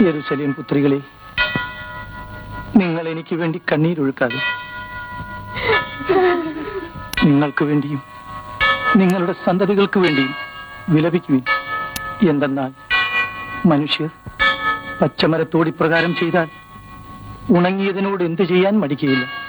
യെരൂശലേം പുത്രികളെ, നിങ്ങൾ എനിക്ക് വേണ്ടി കണ്ണീരൊഴുക്കാതെ നിങ്ങൾക്ക് വേണ്ടിയും നിങ്ങളുടെ സന്തതികൾക്ക് വേണ്ടിയും വിലപിക്കുവിൻ. എന്തെന്നാൽ മനുഷ്യർ പച്ചമരത്തോട് ഇപ്രകാരം ചെയ്താൽ ഉണങ്ങിയതിനോട് എന്തു ചെയ്യാൻ മടിക്കുകയില്ല.